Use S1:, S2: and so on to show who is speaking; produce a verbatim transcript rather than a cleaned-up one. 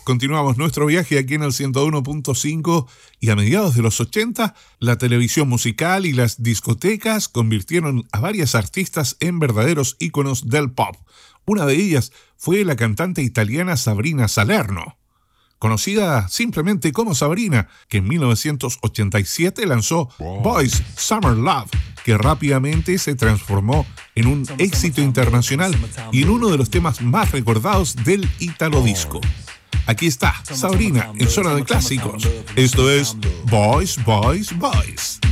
S1: Continuamos nuestro viaje aquí en el ciento uno punto cinco y a mediados de los ochenta, la televisión musical y las discotecas convirtieron a varias artistas en verdaderos íconos del pop. Una de ellas fue la cantante italiana Sabrina Salerno, conocida simplemente como Sabrina, que en mil novecientos ochenta y siete lanzó Boys Summer Love, que rápidamente se transformó en un éxito internacional y en uno de los temas más recordados del Italo Disco. Aquí está Sabrina en Zona de Clásicos. Esto es Boys, Boys, Boys.